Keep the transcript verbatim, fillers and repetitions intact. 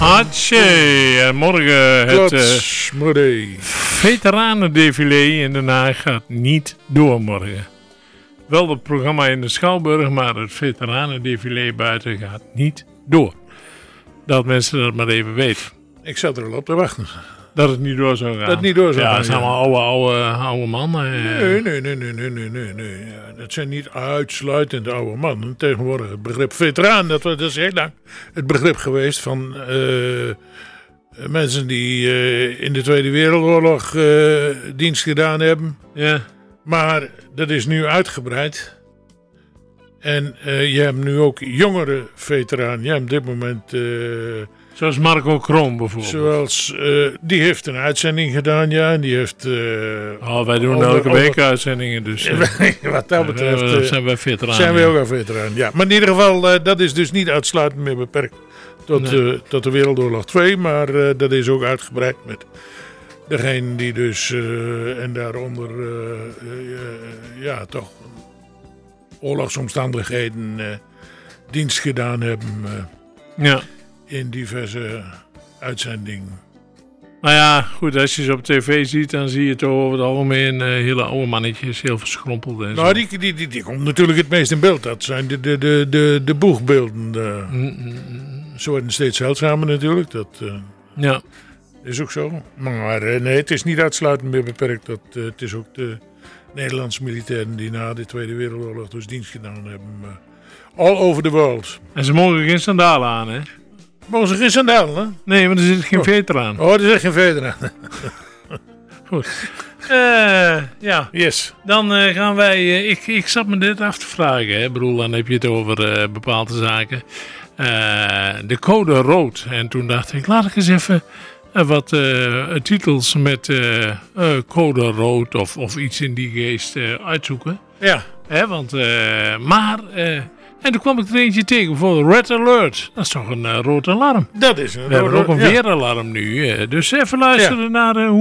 Hatsje, en morgen het uh, veteranendefilé in Den Haag gaat niet door morgen. Wel het programma in de Schouwburg, maar het veteranendefilé buiten gaat niet door. Dat mensen dat maar even weten. Ik zat er al op te wachten. Dat het niet door zou gaan. Dat het niet door zou ja, gaan. Ja, het zijn allemaal oude, oude, oude mannen. Nee, nee, nee, nee, nee, nee, nee. nee. Ja, dat zijn niet uitsluitend oude mannen. Tegenwoordig het begrip veteraan, dat, dat is heel lang het begrip geweest van uh, mensen die uh, in de Tweede Wereldoorlog uh, dienst gedaan hebben. Ja. Maar dat is nu uitgebreid. En uh, je hebt nu ook jongere veteranen. Je hebt op dit moment... Uh, Zoals Marco Kroon bijvoorbeeld. Zoals, uh, die heeft een uitzending gedaan, ja. En die heeft... Uh, oh, wij doen elke over, week uitzendingen, dus... Uh, wat dat betreft... Uh, zijn wij veteranen. Zijn wij ook al veteranen, ja. Maar in ieder geval, uh, dat is dus niet uitsluitend meer beperkt tot, nee. uh, tot de Wereldoorlog twee. Maar uh, dat is ook uitgebreid met degene die dus... Uh, en daaronder, uh, uh, uh, ja, toch... oorlogsomstandigheden uh, dienst gedaan hebben. Uh, ja. In diverse uitzendingen. Nou ja, goed, als je ze op tv ziet, dan zie je toch over het algemeen uh, hele oude mannetjes, heel verschrompeld en nou, zo. Die, die, die, die komt natuurlijk het meest in beeld. Dat zijn de, de, de, de, de boegbeelden. De, mm-mm. Ze worden steeds zeldzamer natuurlijk. Dat uh, ja. is ook zo. Maar uh, nee, het is niet uitsluitend meer beperkt. Dat, uh, het is ook de Nederlandse militairen die na de Tweede Wereldoorlog dus dienst gedaan hebben. Uh, all over the world. En ze mogen geen sandalen aan, hè? Mogen ze geen sandalen, hè? Nee, want er zit geen oh. veteraan. Oh, er zit geen veteraan. Goed. Uh, ja. Yes. Dan uh, gaan wij... Uh, ik, ik zat me dit af te vragen, hè. Ik bedoel, dan heb je het over uh, bepaalde zaken. Uh, de code rood. En toen dacht ik, laat ik eens even uh, wat uh, titels met uh, uh, code rood of, of iets in die geest uh, uitzoeken. Ja. Hè, want, uh, maar... Uh, En toen kwam ik er eentje tegen, bijvoorbeeld Red Alert. Dat is toch een uh, rood alarm. Dat is een We rood hebben ook een ja. weeralarm nu. Uh, dus even luisteren ja. naar uh, hoe